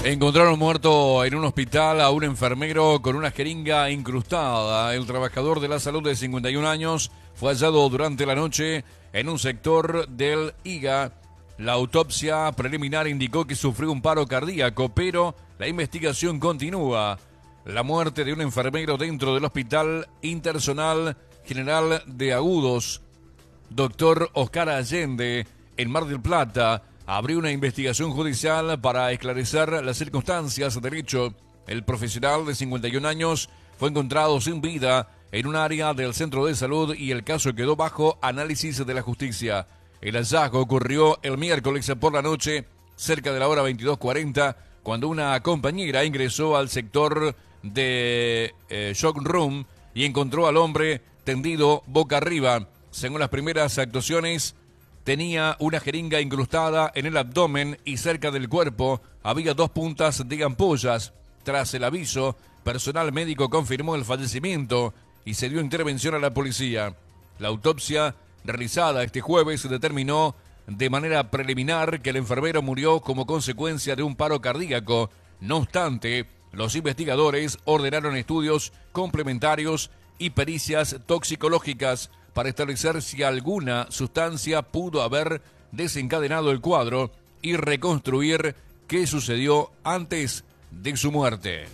Encontraron muerto en un hospital a un enfermero con una jeringa incrustada. El trabajador de la salud de 51 años fue hallado durante la noche en un sector del IGA. La autopsia preliminar indicó que sufrió un paro cardíaco, pero la investigación continúa. La muerte de un enfermero dentro del Hospital Interzonal General de Agudos, Dr. Oscar Allende, en Mar del Plata, abrió una investigación judicial para esclarecer las circunstancias del hecho. El profesional de 51 años fue encontrado sin vida en un área del centro de salud y el caso quedó bajo análisis de la justicia. El hallazgo ocurrió el miércoles por la noche, cerca de la hora 22:40, cuando una compañera ingresó al sector de shock room y encontró al hombre tendido boca arriba. Según las primeras actuaciones, tenía una jeringa incrustada en el abdomen y cerca del cuerpo había 2 puntas de ampollas. Tras el aviso, personal médico confirmó el fallecimiento y se dio intervención a la policía. La autopsia realizada este jueves determinó de manera preliminar que el enfermero murió como consecuencia de un paro cardíaco. No obstante, los investigadores ordenaron estudios complementarios y pericias toxicológicas para establecer si alguna sustancia pudo haber desencadenado el cuadro y reconstruir qué sucedió antes de su muerte.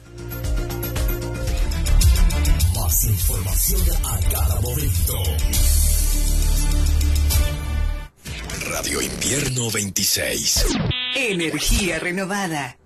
Más información a cada momento. Radio Invierno 26. Energía renovada.